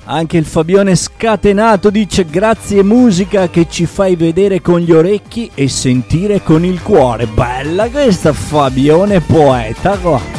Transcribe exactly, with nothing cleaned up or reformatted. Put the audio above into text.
Anche il Fabione Scatenato dice: grazie musica che ci fai vedere con gli orecchi e sentire con il cuore. Bella questa, Fabione poeta qua.